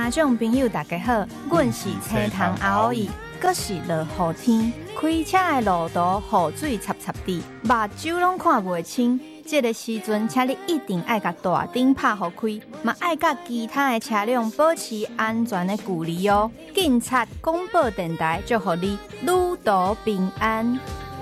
听众朋友大家好，阮是青塘阿姨，阁是落雨天，开车的路途雨水插插地，目睭拢看袂清。这个时阵，请你一定爱甲大灯拍互开，嘛爱甲其他的车辆保持安全的距离哦。警察广播电台祝福你旅途平安。